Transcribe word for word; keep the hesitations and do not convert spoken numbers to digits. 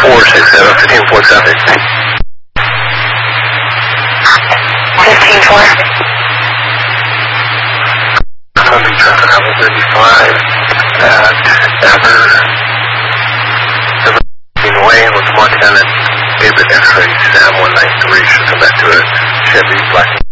four six seven, fifteen four traffic. fifteen four. Columbia traffic, Highway thirty-five at Ever, Ever Way, with Montana, David X-ray, Sam one nine three, should come back to a Chevy Black.